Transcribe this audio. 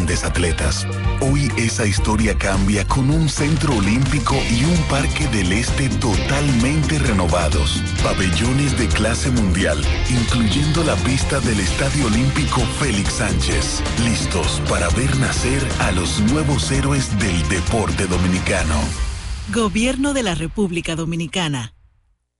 grandes atletas. Hoy esa historia cambia con un centro olímpico y un parque del este totalmente renovados. Pabellones de clase mundial, incluyendo la pista del Estadio Olímpico Félix Sánchez. Listos para ver nacer a los nuevos héroes del deporte dominicano. Gobierno de la República Dominicana.